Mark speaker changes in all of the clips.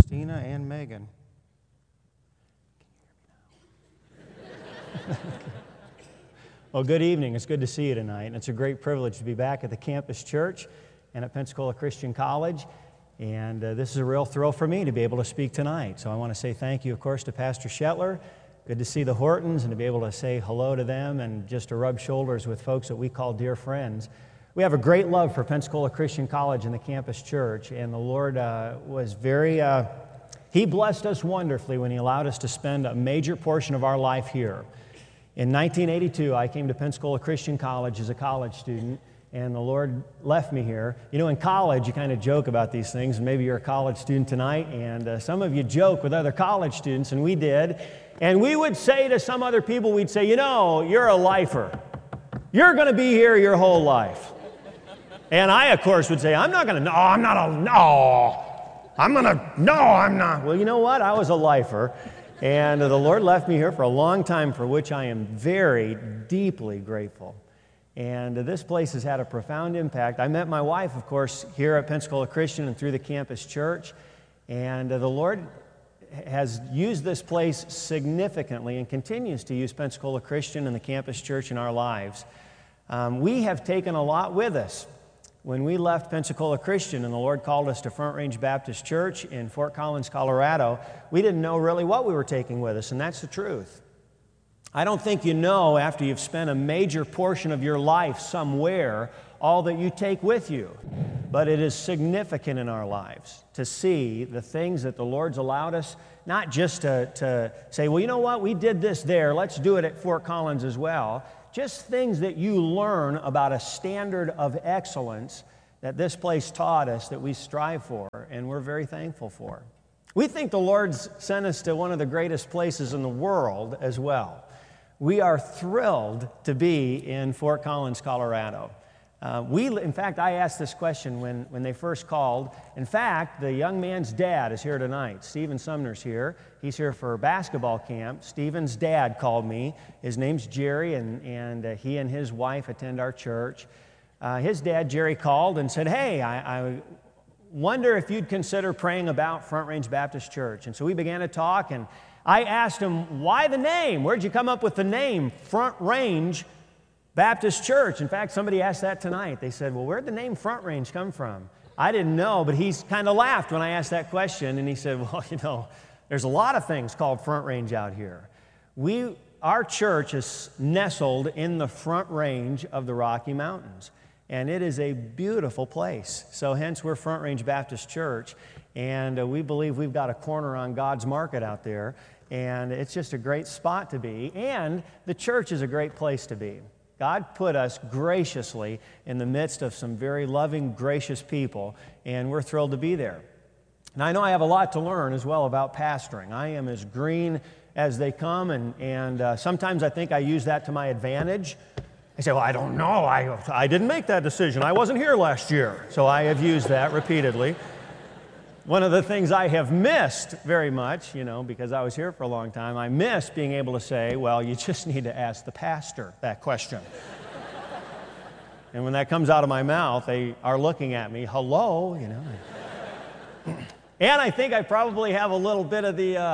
Speaker 1: Christina and Megan. Well, good evening. It's good to see you tonight, and it's a great privilege to be back at the campus church and at Pensacola Christian College, and this is a real thrill for me to be able to speak tonight. So I want to say thank you, of course, to Pastor Shetler. Good to see the Hortons and to be able to say hello to them and just to rub shoulders with folks that we call dear friends. We have a great love for Pensacola Christian College and the campus church, and the Lord was very, He blessed us wonderfully when He allowed us to spend a major portion of our life here. In 1982, I came to Pensacola Christian College as a college student, and the Lord left me here. You know, in college, you kind of joke about these things, and maybe you're a college student tonight, and some of you joke with other college students, and we did. And we would say to some other people, we'd say, you know, you're a lifer. You're going to be here your whole life. And I, of course, would say, I'm not. Well, you know what? I was a lifer. And the Lord left me here for a long time, for which I am very deeply grateful. And this place has had a profound impact. I met my wife, of course, here at Pensacola Christian and through the campus church. And the Lord has used this place significantly and continues to use Pensacola Christian and the campus church in our lives. We have taken a lot with us. When we left Pensacola Christian and the Lord called us to Front Range Baptist Church in Fort Collins, Colorado, we didn't know really what we were taking with us, and that's the truth. I don't think you know after you've spent a major portion of your life somewhere all that you take with you. But it is significant in our lives to see the things that the Lord's allowed us, not just to say, well, you know what, we did this there, let's do it at Fort Collins as well. Just things that you learn about a standard of excellence that this place taught us that we strive for, and we're very thankful for. We think the Lord's sent us to one of the greatest places in the world as well. We are thrilled to be in Fort Collins, Colorado. In fact, I asked this question when they first called. In fact, the young man's dad is here tonight. Stephen Sumner's here. He's here for basketball camp. Stephen's dad called me. His name's Jerry, and he and his wife attend our church. His dad, Jerry, called and said, hey, I wonder if you'd consider praying about Front Range Baptist Church. And so we began to talk, and I asked him, why the name? Where'd you come up with the name Front Range Baptist Church? In fact, somebody asked that tonight. They said, well, where'd the name Front Range come from? I didn't know, but he kind of laughed when I asked that question, and he said, well, you know, there's a lot of things called Front Range out here. Our church is nestled in the Front Range of the Rocky Mountains, and it is a beautiful place. So hence, we're Front Range Baptist Church, and we believe we've got a corner on God's market out there, and it's just a great spot to be, and the church is a great place to be. God put us graciously in the midst of some very loving, gracious people, and we're thrilled to be there. And I know I have a lot to learn as well about pastoring. I am as green as they come, and sometimes I think I use that to my advantage. I say, well, I don't know. I didn't make that decision. I wasn't here last year. So I have used that repeatedly. One of the things I have missed very much, you know, because I was here for a long time, I miss being able to say, well, you just need to ask the pastor that question. And when that comes out of my mouth, they are looking at me, hello, you know. And I think I probably have a little bit of the,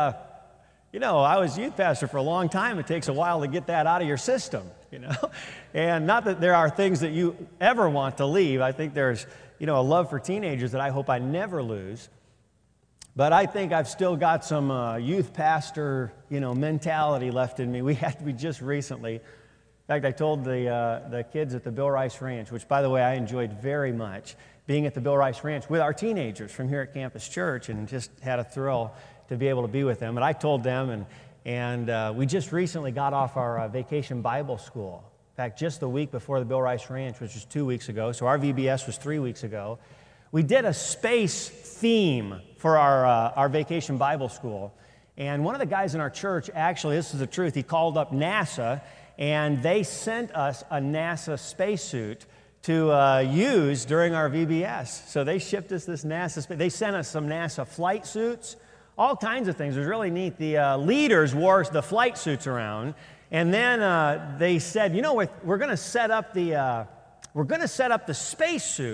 Speaker 1: I was youth pastor for a long time. It takes a while to get that out of your system, you know. And not that there are things that you ever want to leave. I think there's, a love for teenagers that I hope I never lose. But I think I've still got some youth pastor, mentality left in me. We just recently, in fact, I told the kids at the Bill Rice Ranch, which, by the way, I enjoyed very much, being at the Bill Rice Ranch with our teenagers from here at Campus Church, and just had a thrill to be able to be with them. And I told them, and we just recently got off our vacation Bible school. In fact, just the week before the Bill Rice Ranch, which was 2 weeks ago, so our VBS was 3 weeks ago, we did a space theme for our vacation Bible school. And one of the guys in our church, actually, this is the truth, he called up NASA, and they sent us a NASA spacesuit to use during our VBS. So they shipped us this NASA, they sent us some NASA flight suits, all kinds of things. It was really neat. The leaders wore the flight suits around, and then they said, we're going to set up the spacesuit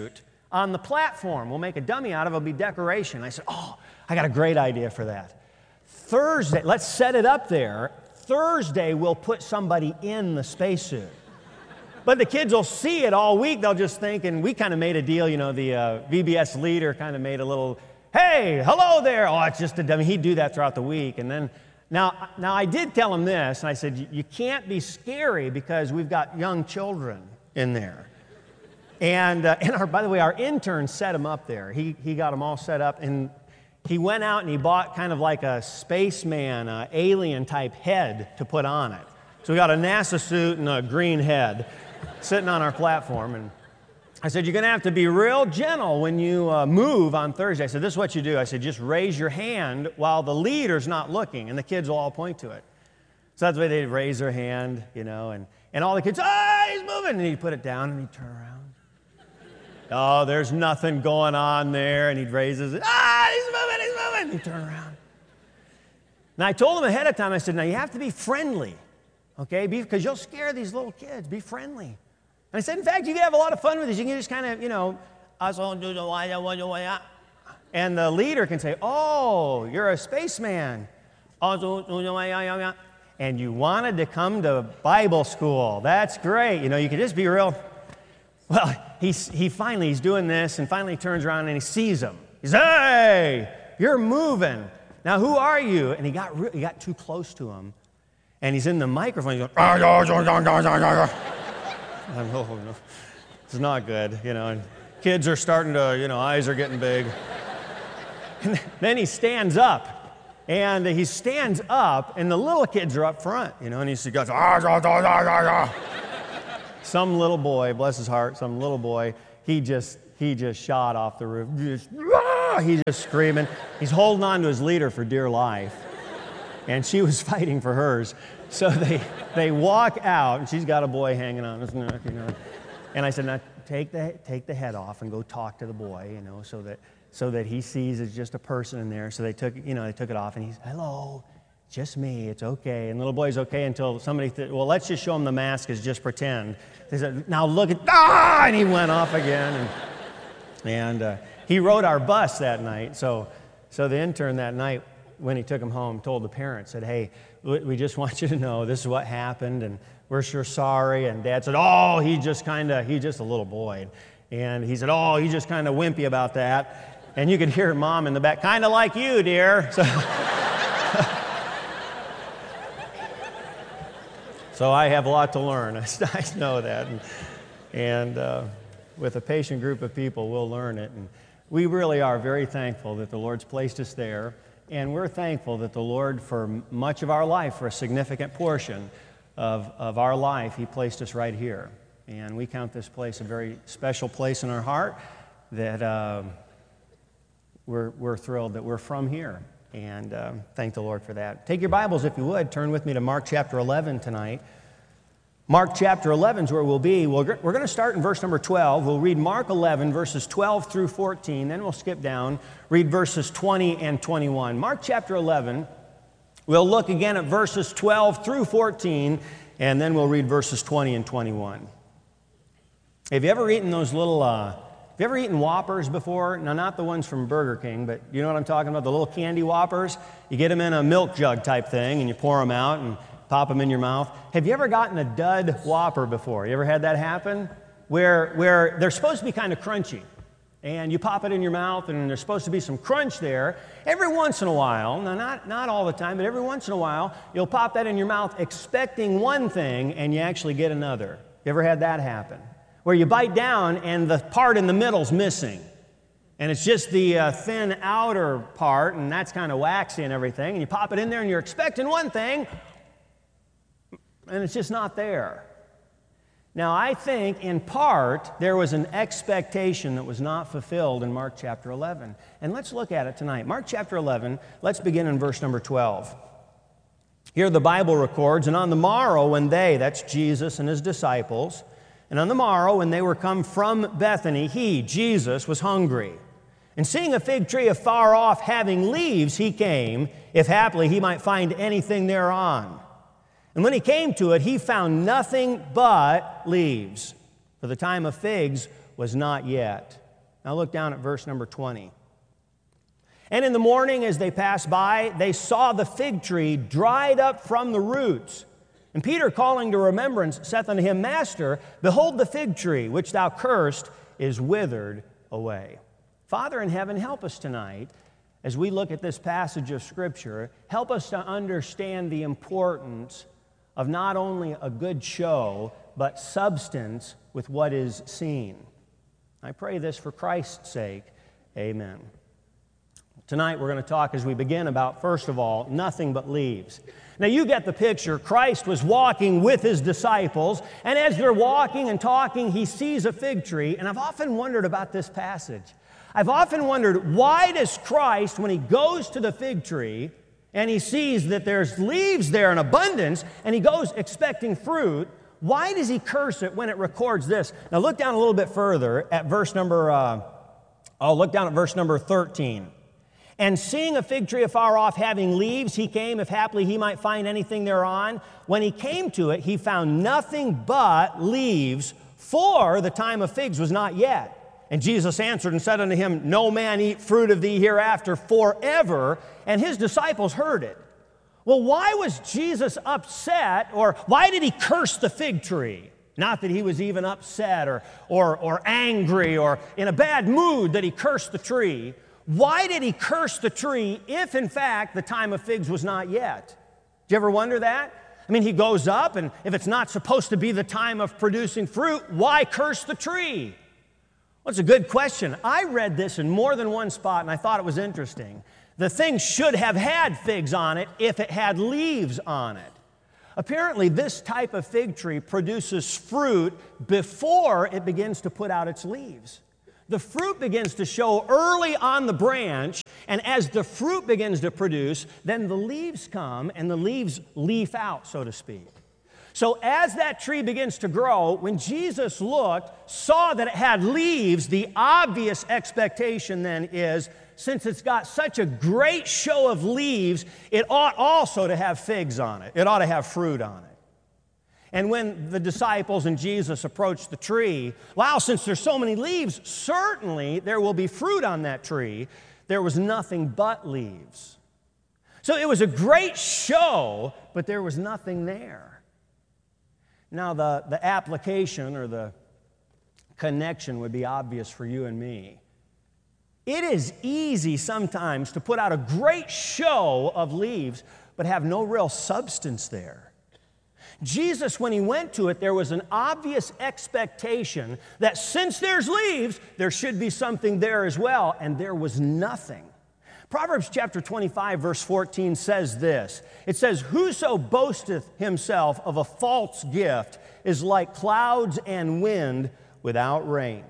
Speaker 1: on the platform. We'll make a dummy out of it. It'll be decoration. I said, oh, I got a great idea for that. Thursday, let's set it up there. Thursday, we'll put somebody in the spacesuit. But the kids will see it all week. They'll just think, and we kind of made a deal, the VBS leader kind of made a little, hey, hello there. Oh, it's just a dummy. He'd do that throughout the week. And then, now I did tell him this, and I said, you can't be scary because we've got young children in there. And by the way, our intern set him up there. He got them all set up, and he went out and he bought kind of like a spaceman, alien type head to put on it. So we got a NASA suit and a green head sitting on our platform. And I said, you're going to have to be real gentle when you move on Thursday. I said, this is what you do. I said, just raise your hand while the leader's not looking, and the kids will all point to it. So that's the way they'd raise their hand, and all the kids, he's moving. And he'd put it down and he'd turn around. Oh, there's nothing going on there. And he'd raise his, he's moving. He'd turn around. And I told him ahead of time, I said, now you have to be friendly, okay? Because you'll scare these little kids. Be friendly. And I said, in fact, you can have a lot of fun with this. You can just kind of, and the leader can say, oh, you're a spaceman. And you wanted to come to Bible school. That's great. You can just be real. Well, he's doing this, and finally he turns around and he sees him. He says, hey, you're moving. Now, who are you? And he got too close to him, and he's in the microphone. He's going, no, it's not good, and kids are starting to, eyes are getting big. And then he stands up, and the little kids are up front, and he goes, Some little boy, bless his heart, he just shot off the roof. He's just screaming. He's holding on to his leader for dear life. And she was fighting for hers. So they walk out, and she's got a boy hanging on his neck, And I said, now take the head off and go talk to the boy, so that he sees it's just a person in there. So they took it off, and he's, hello. Just me, it's okay. And little boy's okay until somebody well, let's just show him the mask is just pretend. They said, now look at, and he went off again. And he rode our bus that night. So the intern that night, when he took him home, told the parents, said, hey, we just want you to know this is what happened, and we're sure sorry. And Dad said, oh, he's just a little boy. And he said, oh, he's just kind of wimpy about that. And you could hear Mom in the back, kind of like you, dear. So I have a lot to learn. I know that. And with a patient group of people, we'll learn it. And we really are very thankful that the Lord's placed us there. And we're thankful that the Lord, for much of our life, for a significant portion of our life, He placed us right here. And we count this place a very special place in our heart, that we're thrilled that we're from here. And thank the Lord for that. Take your Bibles, if you would. Turn with me to Mark chapter 11 tonight. Mark chapter 11 is where we'll be. We're going to start in verse number 12. We'll read Mark 11, verses 12 through 14. Then we'll skip down, read verses 20 and 21. Mark chapter 11, we'll look again at verses 12 through 14, and then we'll read verses 20 and 21. Have you ever eaten those little... Have you ever eaten Whoppers before? Now, not the ones from Burger King, but you know what I'm talking about, the little candy Whoppers? You get them in a milk jug type thing, and you pour them out and pop them in your mouth. Have you ever gotten a dud Whopper before? You ever had that happen? Where they're supposed to be kind of crunchy, and you pop it in your mouth, and there's supposed to be some crunch there. Every once in a while, now not all the time, but every once in a while, you'll pop that in your mouth expecting one thing, and you actually get another. You ever had that happen? Where you bite down and the part in the middle's missing. And it's just the thin outer part, and that's kind of waxy and everything. And you pop it in there and you're expecting one thing, and it's just not there. Now, I think in part there was an expectation that was not fulfilled in Mark chapter 11. And let's look at it tonight. Mark chapter 11, let's begin in verse number 12. Here the Bible records, and on the morrow when that's Jesus and His disciples, and on the morrow, when they were come from Bethany, He, Jesus, was hungry. And seeing a fig tree afar off having leaves, He came, if haply He might find anything thereon. And when He came to it, He found nothing but leaves, for the time of figs was not yet. Now look down at verse number 20. And in the morning as they passed by, they saw the fig tree dried up from the roots. And Peter, calling to remembrance, saith unto him, Master, behold the fig tree, which thou cursed, is withered away. Father in heaven, help us tonight as we look at this passage of Scripture. Help us to understand the importance of not only a good show, but substance with what is seen. I pray this for Christ's sake. Amen. Tonight we're going to talk, as we begin, about, first of all, nothing but leaves. Now you get the picture. Christ was walking with his disciples, and as they're walking and talking, he sees a fig tree. And I've often wondered about this passage. I've often wondered, why does Christ, when he goes to the fig tree and he sees that there's leaves there in abundance, and he goes expecting fruit, why does he curse it when it records this? Now look down a little bit further at verse number, look down at verse number 13. And seeing a fig tree afar off having leaves, he came, if haply he might find anything thereon. When he came to it, he found nothing but leaves, for the time of figs was not yet. And Jesus answered and said unto him, No man eat fruit of thee hereafter forever. And his disciples heard it. Well, why was Jesus upset, or why did he curse the fig tree? Not that he was even upset or angry or in a bad mood that he cursed the tree. Why did he curse the tree if, in fact, the time of figs was not yet? Do you ever wonder that? I mean, he goes up, and if it's not supposed to be the time of producing fruit, why curse the tree? Well, it's a good question. I read this in more than one spot, and I thought it was interesting. The thing should have had figs on it if it had leaves on it. Apparently, this type of fig tree produces fruit before it begins to put out its leaves. The fruit begins to show early on the branch, and as the fruit begins to produce, then the leaves come, and the leaves leaf out, so to speak. So as that tree begins to grow, when Jesus looked, saw that it had leaves, the obvious expectation then is, since it's got such a great show of leaves, it ought also to have figs on it. It ought to have fruit on it. And when the disciples and Jesus approached the tree, wow, since there's so many leaves, certainly there will be fruit on that tree. There was nothing but leaves. So it was a great show, but there was nothing there. Now, the application or the connection would be obvious for you and me. It is easy sometimes to put out a great show of leaves, but have no real substance there. Jesus, when he went to it, there was an obvious expectation that since there's leaves, there should be something there as well, and there was nothing. Proverbs chapter 25, verse 14 says this. It says, Whoso boasteth himself of a false gift is like clouds and wind without rain.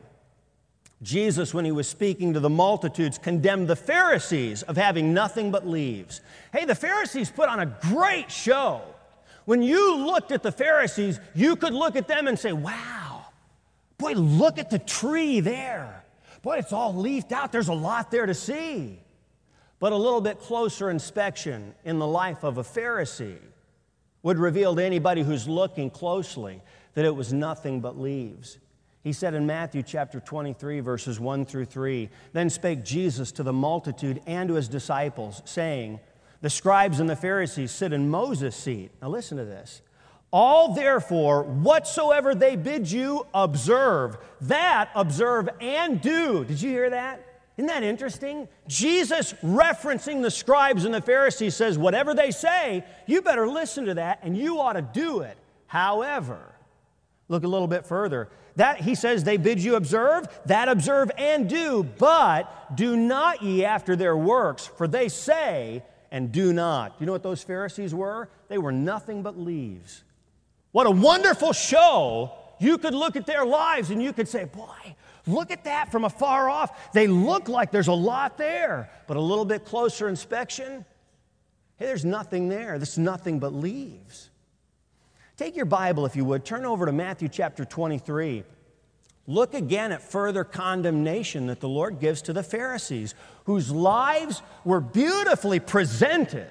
Speaker 1: Jesus, when he was speaking to the multitudes, condemned the Pharisees of having nothing but leaves. Hey, the Pharisees put on a great show. When you looked at the Pharisees, you could look at them and say, wow, boy, look at the tree there. Boy, it's all leafed out. There's a lot there to see. But a little bit closer inspection in the life of a Pharisee would reveal to anybody who's looking closely that it was nothing but leaves. He said in Matthew chapter 23, verses 1 through 3, Then spake Jesus to the multitude and to his disciples, saying, The scribes and the Pharisees sit in Moses' seat. Now listen to this. All therefore, whatsoever they bid you, observe. That observe and do. Did you hear that? Isn't that interesting? Jesus, referencing the scribes and the Pharisees, says, whatever they say, you better listen to that, and you ought to do it. However, look a little bit further. That, he says, they bid you observe, that observe and do, but do not ye after their works, for they say and do not. You know what those Pharisees were? They were nothing but leaves. What a wonderful show. You could look at their lives and you could say, boy, look at that from afar off. They look like there's a lot there, but a little bit closer inspection, hey, there's nothing there. There's nothing but leaves. Take your Bible, if you would. Turn over to Matthew chapter 23. Look again at further condemnation that the Lord gives to the Pharisees, whose lives were beautifully presented,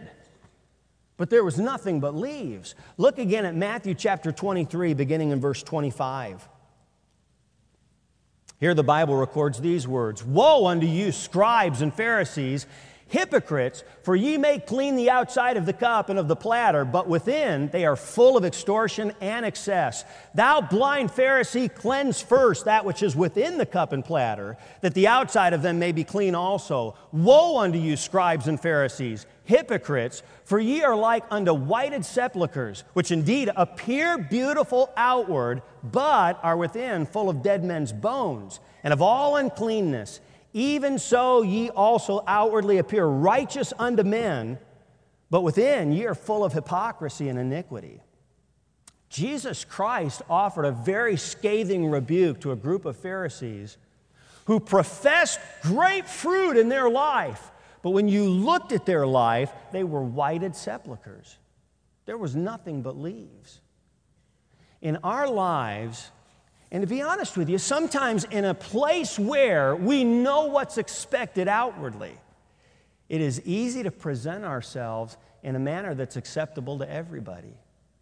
Speaker 1: but there was nothing but leaves. Look again at Matthew chapter 23, beginning in verse 25. Here the Bible records these words, "Woe unto you, scribes and Pharisees, hypocrites, for ye make clean the outside of the cup and of the platter, but within they are full of extortion and excess. Thou blind Pharisee, cleanse first that which is within the cup and platter, that the outside of them may be clean also. Woe unto you, scribes and Pharisees, hypocrites, for ye are like unto whited sepulchres, which indeed appear beautiful outward, but are within full of dead men's bones, and of all uncleanness. Even so ye also outwardly appear righteous unto men, but within ye are full of hypocrisy and iniquity." Jesus Christ offered a very scathing rebuke to a group of Pharisees who professed great fruit in their life, but when you looked at their life, they were whited sepulchres. There was nothing but leaves. In our lives, and to be honest with you, sometimes in a place where we know what's expected outwardly, it is easy to present ourselves in a manner that's acceptable to everybody.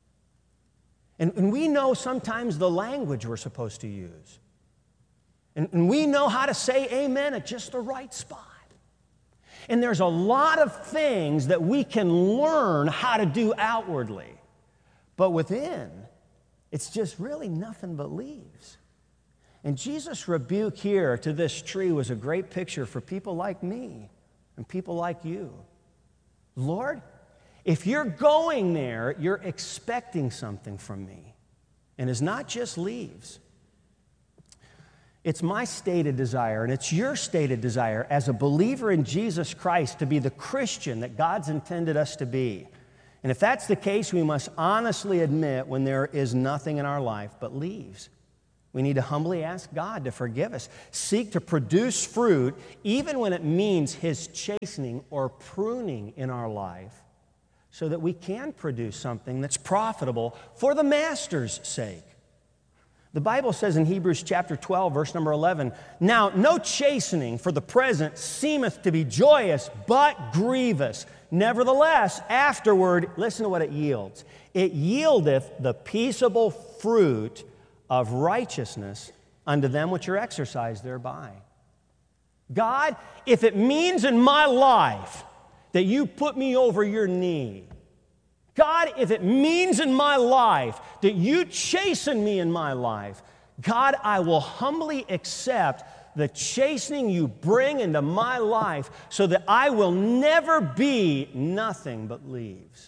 Speaker 1: And we know sometimes the language we're supposed to use. And we know how to say amen at just the right spot. And there's a lot of things that we can learn how to do outwardly. But within, it's just really nothing but leaves. And Jesus' rebuke here to this tree was a great picture for people like me and people like you. Lord, if you're going there, you're expecting something from me. And it's not just leaves. It's my stated desire, and it's your stated desire as a believer in Jesus Christ to be the Christian that God's intended us to be. And if that's the case, we must honestly admit when there is nothing in our life but leaves. We need to humbly ask God to forgive us, seek to produce fruit, even when it means His chastening or pruning in our life, so that we can produce something that's profitable for the Master's sake. The Bible says in Hebrews chapter 12, verse number 11, "Now no chastening for the present seemeth to be joyous, but grievous. Nevertheless, afterward," listen to what it yields. "It yieldeth the peaceable fruit of righteousness unto them which are exercised thereby." God, if it means in my life that you put me over your knee, God, if it means in my life that you chasten me in my life, God, I will humbly accept the chastening you bring into my life so that I will never be nothing but leaves.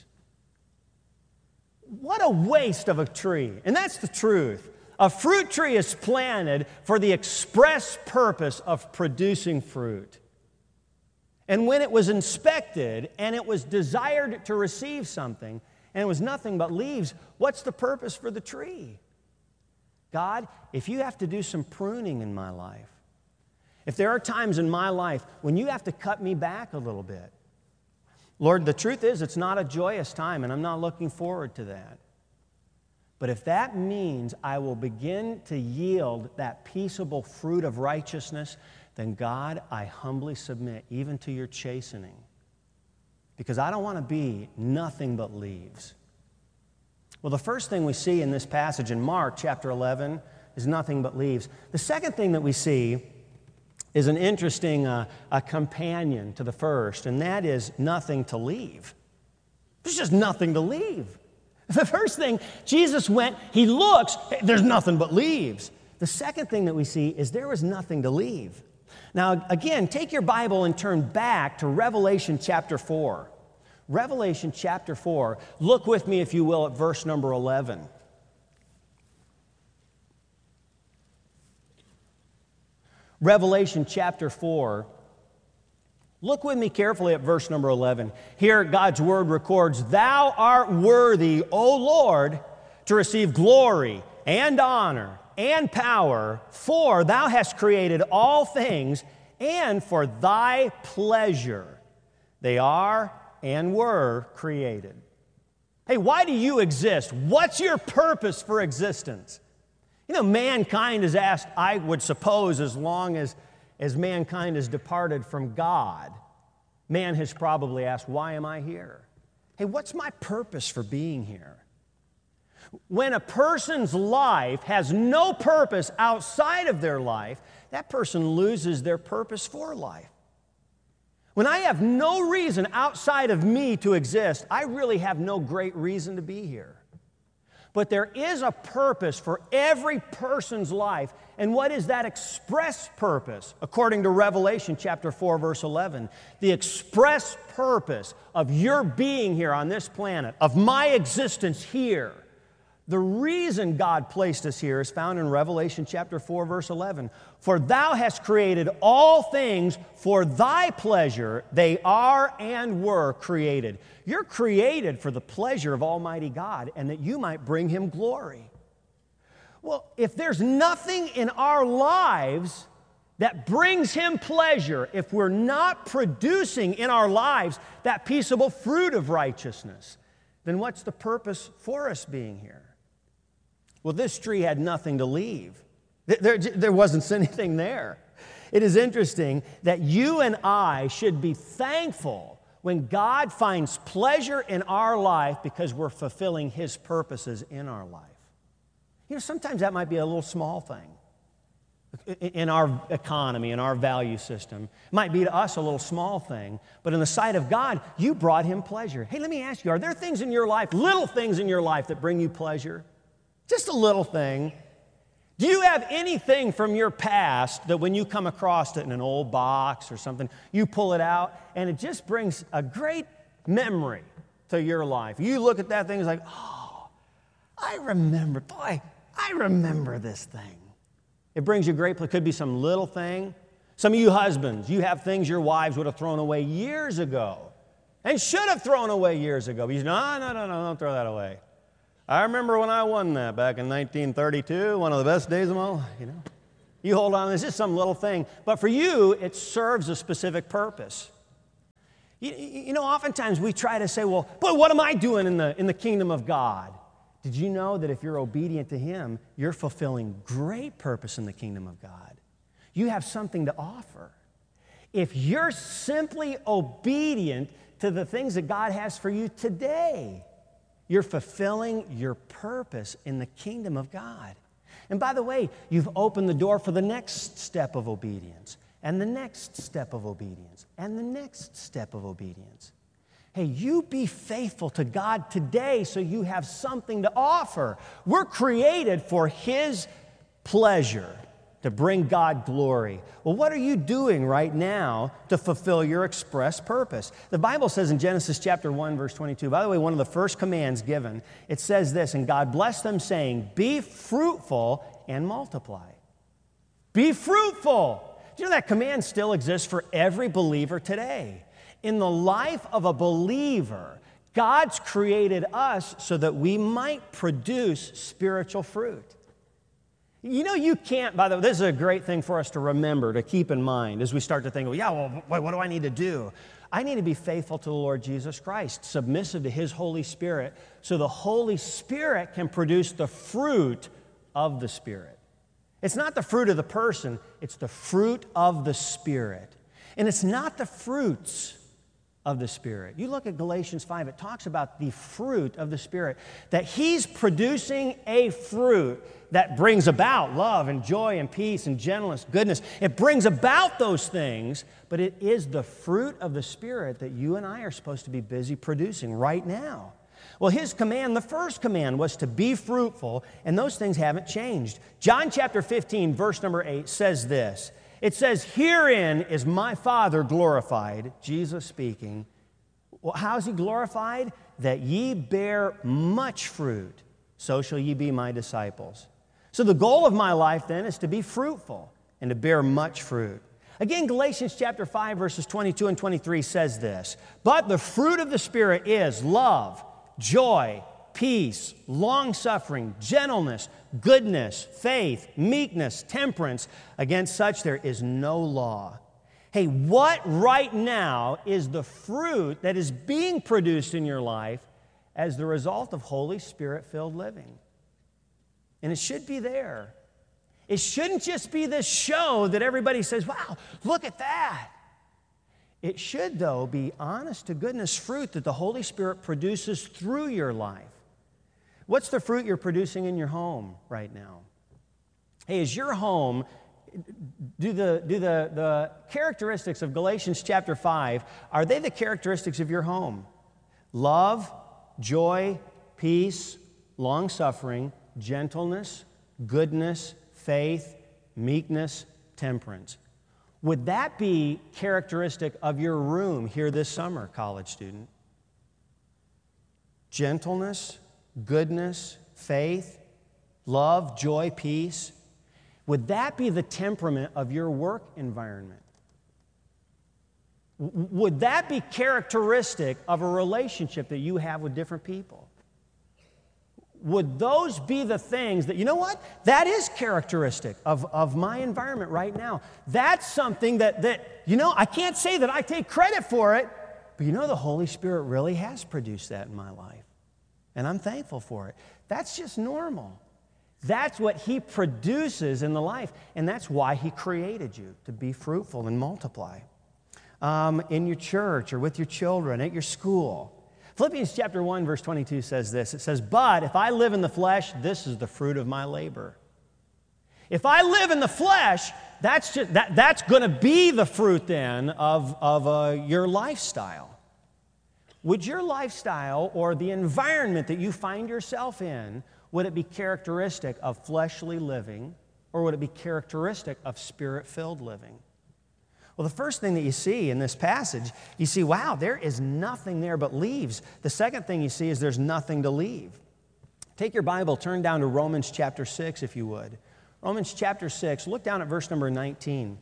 Speaker 1: What a waste of a tree. And that's the truth. A fruit tree is planted for the express purpose of producing fruit. And when it was inspected and it was desired to receive something and it was nothing but leaves, what's the purpose for the tree? God, if you have to do some pruning in my life, if there are times in my life when you have to cut me back a little bit, Lord, the truth is it's not a joyous time and I'm not looking forward to that. But if that means I will begin to yield that peaceable fruit of righteousness, then God, I humbly submit even to your chastening, because I don't want to be nothing but leaves. Well, the first thing we see in this passage in Mark chapter 11 is nothing but leaves. The second thing that we see is an interesting a companion to the first, and that is nothing to leave. There's just nothing to leave. The first thing, Jesus went, he looks, hey, there's nothing but leaves. The second thing that we see is there was nothing to leave. Now, again, take your Bible and turn back to Revelation chapter 4. Revelation chapter 4. Look with me, if you will, at verse number 11. Revelation chapter 4. Look with me carefully at verse number 11. Here, God's word records, "Thou art worthy, O Lord, to receive glory and honor and power, for thou hast created all things, and for thy pleasure they are and were created." Hey, why do you exist? What's your purpose for existence? You know, mankind is asked, I would suppose, as long as mankind has departed from God, man has probably asked, why am I here? Hey, what's my purpose for being here? When a person's life has no purpose outside of their life, that person loses their purpose for life. When I have no reason outside of me to exist, I really have no great reason to be here. But there is a purpose for every person's life. And what is that express purpose? According to Revelation chapter 4, verse 11, the express purpose of your being here on this planet, of my existence here, the reason God placed us here is found in Revelation chapter 4, verse 11. For thou hast created all things for thy pleasure. They are and were created. You're created for the pleasure of Almighty God and that you might bring Him glory. Well, if there's nothing in our lives that brings Him pleasure, if we're not producing in our lives that peaceable fruit of righteousness, then what's the purpose for us being here? Well, this tree had nothing to leave. There wasn't anything there. It is interesting that you and I should be thankful when God finds pleasure in our life because we're fulfilling His purposes in our life. You know, sometimes that might be a little small thing in our economy, in our value system. It might be to us a little small thing, but in the sight of God, you brought Him pleasure. Hey, let me ask you, are there things in your life, little things in your life that bring you pleasure? Just a little thing. Do you have anything from your past that when you come across it in an old box or something, you pull it out and it just brings a great memory to your life? You look at that thing, it's like, oh, I remember this thing. It brings you great pleasure. It could be some little thing. Some of you husbands, you have things your wives would have thrown away years ago and should have thrown away years ago. But you say, no, don't throw that away. I remember when I won that back in 1932, one of the best days of my life, you know. You hold on, it's just some little thing. But for you, it serves a specific purpose. You know, oftentimes we try to say, well, but what am I doing in the kingdom of God? Did you know that if you're obedient to Him, you're fulfilling great purpose in the kingdom of God? You have something to offer. If you're simply obedient to the things that God has for you today, you're fulfilling your purpose in the kingdom of God. And by the way, you've opened the door for the next step of obedience, and the next step of obedience, and the next step of obedience. Hey, you be faithful to God today so you have something to offer. We're created for His pleasure, to bring God glory. Well, what are you doing right now to fulfill your express purpose? The Bible says in Genesis chapter 1, verse 22, by the way, one of the first commands given, it says this, and God blessed them, saying, be fruitful and multiply. Be fruitful. Do you know that command still exists for every believer today? In the life of a believer, God's created us so that we might produce spiritual fruit. You know, you can't, by the way, this is a great thing for us to remember, to keep in mind as we start to think, well, yeah, well, what do I need to do? I need to be faithful to the Lord Jesus Christ, submissive to His Holy Spirit, so the Holy Spirit can produce the fruit of the Spirit. It's not the fruit of the person, it's the fruit of the Spirit. And it's not the fruits of the Spirit. You look at Galatians 5, it talks about the fruit of the Spirit, that He's producing a fruit that brings about love and joy and peace and gentleness, goodness. It brings about those things, but it is the fruit of the Spirit that you and I are supposed to be busy producing right now. Well, His command, the first command, was to be fruitful, and those things haven't changed. John chapter 15, verse number 8 says this. It says, herein is my Father glorified, Jesus speaking. Well, how is He glorified? That ye bear much fruit, so shall ye be my disciples. So the goal of my life then is to be fruitful and to bear much fruit. Again, Galatians chapter 5, verses 22 and 23 says this, but the fruit of the Spirit is love, joy, peace, long-suffering, gentleness, goodness, faith, meekness, temperance. Against such there is no law. Hey, what right now is the fruit that is being produced in your life as the result of Holy Spirit-filled living? And it should be there. It shouldn't just be this show that everybody says, wow, look at that. It should, though, be honest to goodness fruit that the Holy Spirit produces through your life. What's the fruit you're producing in your home right now? Hey, is your home, do the characteristics of Galatians chapter 5, are they the characteristics of your home? Love, joy, peace, long-suffering, gentleness, goodness, faith, meekness, temperance. Would that be characteristic of your room here this summer, college student? Gentleness, goodness, faith, love, joy, peace. Would that be the temperament of your work environment? Would that be characteristic of a relationship that you have with different people? Would those be the things that, you know what? That is characteristic of my environment right now. That's something that, I can't say that I take credit for it, but the Holy Spirit really has produced that in my life. And I'm thankful for it. That's just normal. That's what He produces in the life. And that's why He created you, to be fruitful and multiply. In your church or with your children, at your school. Philippians chapter 1, verse 22 says this. It says, "But if I live in the flesh, this is the fruit of my labor." If I live in the flesh, that's going to be the fruit then of your lifestyle. Would your lifestyle or the environment that you find yourself in, would it be characteristic of fleshly living, or would it be characteristic of spirit-filled living? Well, the first thing that you see in this passage, you see, wow, there is nothing there but leaves. The second thing you see is there's nothing to leave. Take your Bible, turn down to Romans chapter 6, if you would. Romans chapter 6, look down at verse number 19.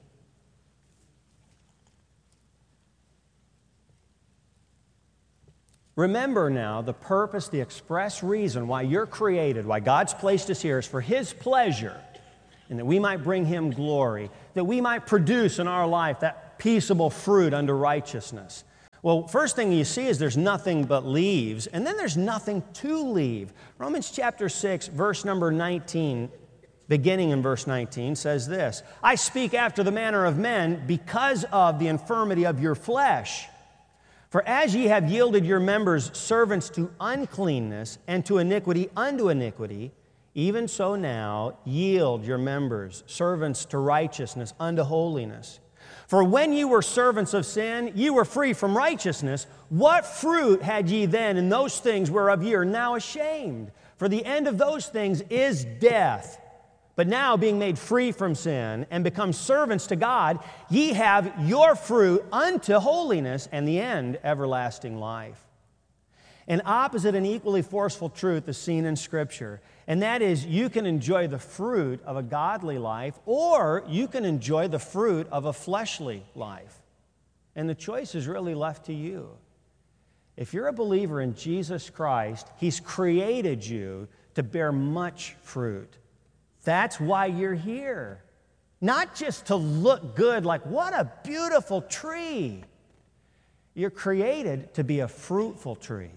Speaker 1: Remember now, the purpose, the express reason why you're created, why God's placed us here is for His pleasure, and that we might bring Him glory, that we might produce in our life that peaceable fruit unto righteousness. Well, first thing you see is there's nothing but leaves, and then there's nothing to leave. Romans chapter 6, verse number 19, beginning in verse 19, says this, "I speak after the manner of men because of the infirmity of your flesh. For as ye have yielded your members servants to uncleanness, and to iniquity unto iniquity, even so now yield your members servants to righteousness unto holiness. For when ye were servants of sin, ye were free from righteousness. What fruit had ye then in those things whereof ye are now ashamed? For the end of those things is death. But now, being made free from sin and become servants to God, ye have your fruit unto holiness, and the end everlasting life." An opposite and equally forceful truth is seen in Scripture, and that is you can enjoy the fruit of a godly life, or you can enjoy the fruit of a fleshly life. And the choice is really left to you. If you're a believer in Jesus Christ, He's created you to bear much fruit. That's why you're here. Not just to look good, like, what a beautiful tree. You're created to be a fruitful tree.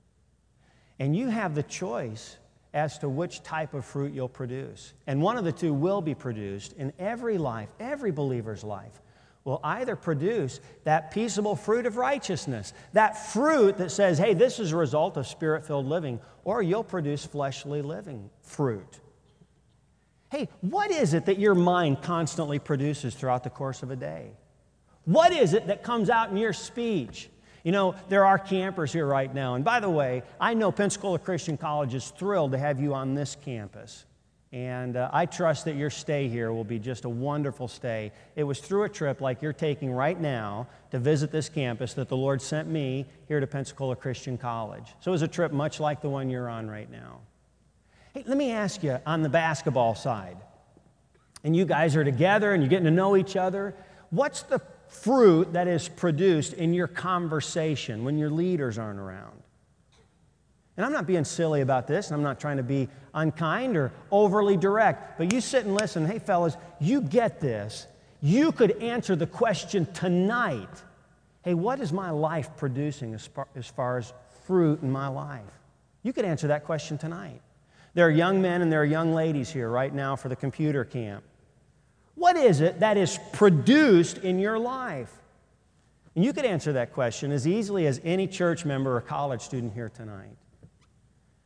Speaker 1: And you have the choice as to which type of fruit you'll produce. And one of the two will be produced in every life, every believer's life will either produce that peaceable fruit of righteousness, that fruit that says, hey, this is a result of spirit-filled living, or you'll produce fleshly living fruit. Hey, what is it that your mind constantly produces throughout the course of a day? What is it that comes out in your speech? There are campers here right now. And by the way, I know Pensacola Christian College is thrilled to have you on this campus. And I trust that your stay here will be just a wonderful stay. It was through a trip like you're taking right now to visit this campus that the Lord sent me here to Pensacola Christian College. So it was a trip much like the one you're on right now. Hey, let me ask you, on the basketball side, and you guys are together and you're getting to know each other, what's the fruit that is produced in your conversation when your leaders aren't around? And I'm not being silly about this, and I'm not trying to be unkind or overly direct, but you sit and listen. Hey, fellas, you get this. You could answer the question tonight. Hey, what is my life producing as far as fruit in my life? You could answer that question tonight. There are young men and there are young ladies here right now for the computer camp. What is it that is produced in your life? And you could answer that question as easily as any church member or college student here tonight.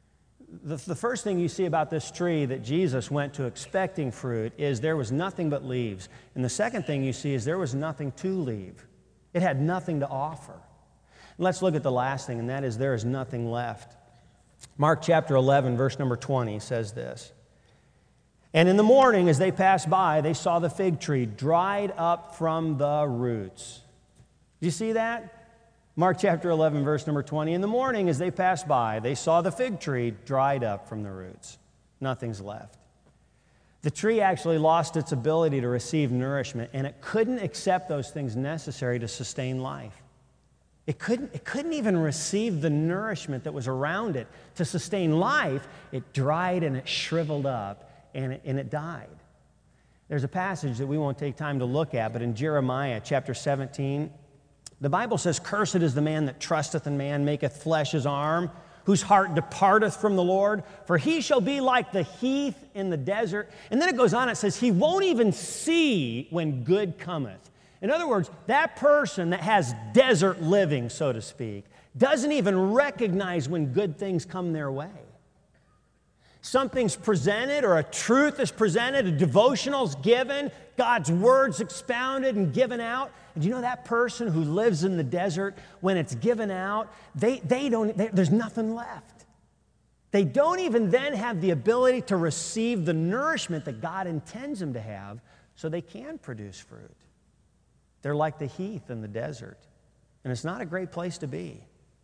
Speaker 1: The first thing you see about this tree that Jesus went to expecting fruit is there was nothing but leaves. And the second thing you see is there was nothing to leave. It had nothing to offer. And let's look at the last thing, and that is there is nothing left. Mark chapter 11, verse number 20 says this. And in the morning, as they passed by, they saw the fig tree dried up from the roots. Do you see that? Mark chapter 11, verse number 20. In the morning, as they passed by, they saw the fig tree dried up from the roots. Nothing's left. The tree actually lost its ability to receive nourishment, and it couldn't accept those things necessary to sustain life. It couldn't even receive the nourishment that was around it to sustain life. It dried and it shriveled up, and it died. There's a passage that we won't take time to look at, but in Jeremiah chapter 17, the Bible says, "Cursed is the man that trusteth in man, maketh flesh his arm, whose heart departeth from the Lord, for he shall be like the heath in the desert." And then it goes on, it says, "He won't even see when good cometh." In other words, that person that has desert living, so to speak, doesn't even recognize when good things come their way. Something's presented or a truth is presented, a devotional's given, God's word's expounded and given out. And you know that person who lives in the desert, when it's given out, there's nothing left. They don't even then have the ability to receive the nourishment that God intends them to have so they can produce fruit. They're like the heath in the desert, and it's not a great place to be.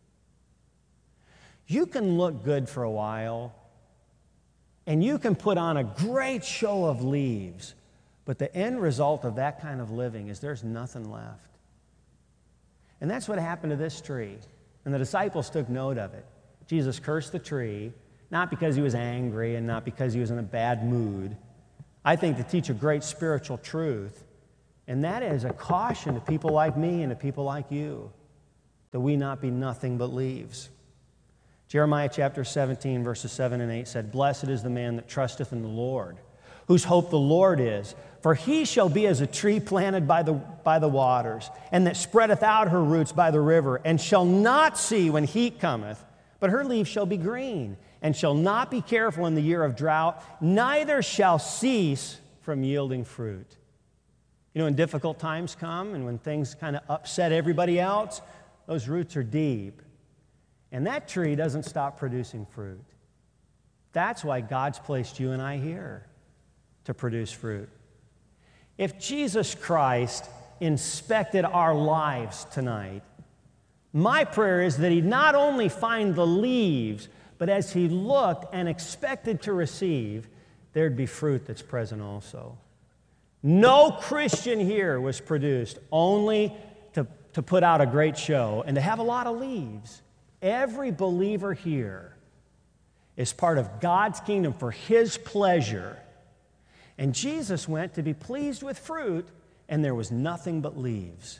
Speaker 1: You can look good for a while, and you can put on a great show of leaves, but the end result of that kind of living is there's nothing left. And that's what happened to this tree. And the disciples took note of it. Jesus cursed the tree, not because he was angry and not because he was in a bad mood. I think to teach a great spiritual truth, and that is a caution to people like me and to people like you, that we not be nothing but leaves. Jeremiah chapter 17, verses 7 and 8 said, "Blessed is the man that trusteth in the Lord, whose hope the Lord is. For he shall be as a tree planted by the waters, and that spreadeth out her roots by the river, and shall not see when heat cometh, but her leaves shall be green, and shall not be careful in the year of drought, neither shall cease from yielding fruit." You know, when difficult times come and when things kind of upset everybody else, those roots are deep. And that tree doesn't stop producing fruit. That's why God's placed you and I here, to produce fruit. If Jesus Christ inspected our lives tonight, my prayer is that he'd not only find the leaves, but as he looked and expected to receive, there'd be fruit that's present also. No Christian here was produced only to put out a great show and to have a lot of leaves. Every believer here is part of God's kingdom for his pleasure. And Jesus went to be pleased with fruit, and there was nothing but leaves.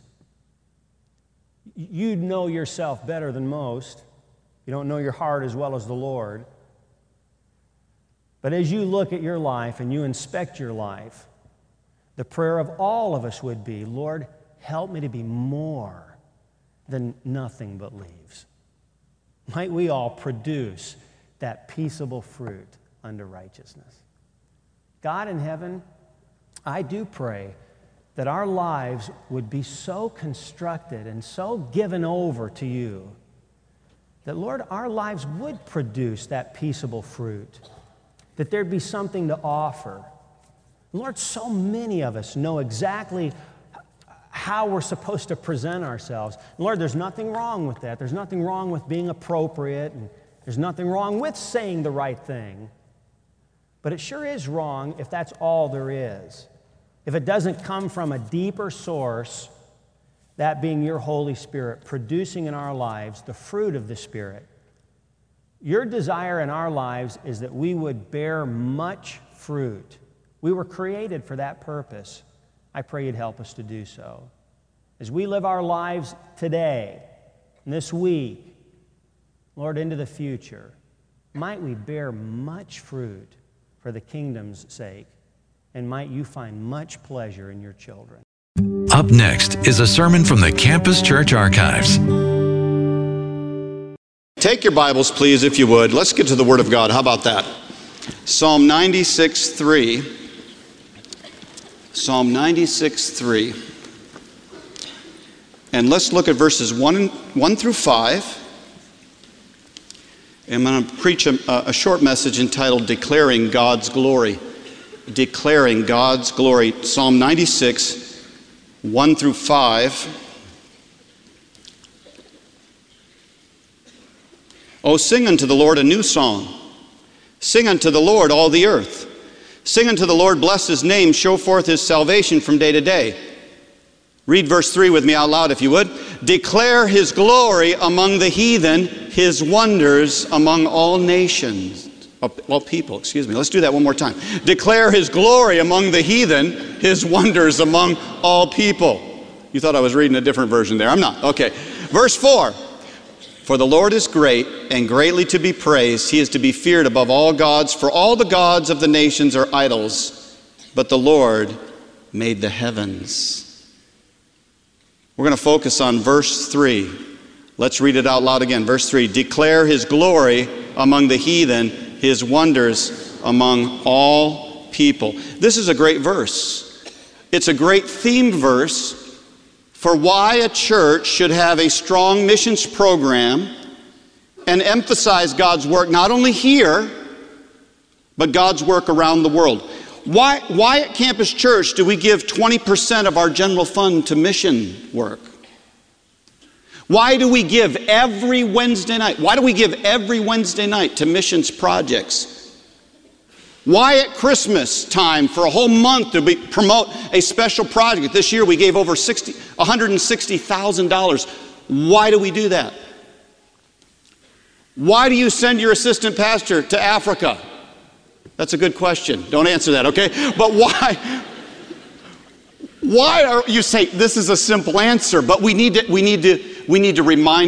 Speaker 1: You know yourself better than most. You don't know your heart as well as the Lord. But as you look at your life and you inspect your life, the prayer of all of us would be, Lord, help me to be more than nothing but leaves. Might we all produce that peaceable fruit unto righteousness. God in heaven, I do pray that our lives would be so constructed and so given over to you that, Lord, our lives would produce that peaceable fruit, that there'd be something to offer. Lord, so many of us know exactly how we're supposed to present ourselves. Lord, there's nothing wrong with that. There's nothing wrong with being appropriate, and there's nothing wrong with saying the right thing. But it sure is wrong if that's all there is. If it doesn't come from a deeper source, that being your Holy Spirit, producing in our lives the fruit of the Spirit. Your desire in our lives is that we would bear much fruit. We were created for that purpose. I pray you'd help us to do so. As we live our lives today, this week, Lord, into the future, might we bear much fruit for the kingdom's sake, and might you find much pleasure in your children.
Speaker 2: Up next is a sermon from the Campus Church Archives.
Speaker 3: Take
Speaker 2: Take your Bibles, please, if you would. Let's get to the Word of God. How about that? Psalm 96:3. Psalm 96:3. And let's look at verses 1 through 5. And I'm going to preach a short message entitled Declaring God's Glory. Declaring God's Glory. Psalm 96, 1 through 5. Oh, sing unto the Lord a new song. Sing unto the Lord all the earth. Sing unto the Lord, bless his name, show forth his salvation from day to day. Read verse 3 with me out loud if you would. Declare his glory among the heathen, his wonders among all nations. All people, excuse me. Let's do that one more time. Declare his glory among the heathen, his wonders among all people. You thought I was reading a different version there. I'm not. Okay. Verse 4. For the Lord is great and greatly to be praised. He is to be feared above all gods. For all the gods of the nations are idols, but the Lord made the heavens. We're going to focus on verse 3. Let's read it out loud again. Verse 3. Declare his glory among the heathen, his wonders among all people. This is a great verse. It's a great theme verse for why a church should have a strong missions program and emphasize God's work not only here, but God's work around the world. Why at Campus Church do we give 20% of our general fund to mission work? Why do we give every Wednesday night? Why do we give every Wednesday night to missions projects? Why at Christmas time for a whole month do we promote a special project? This year we gave over $160,000. Why do we do that? Why do you send your assistant pastor to Africa? That's a good question. Don't answer that, okay? But why? Why are you say this is a simple answer? But we need to remind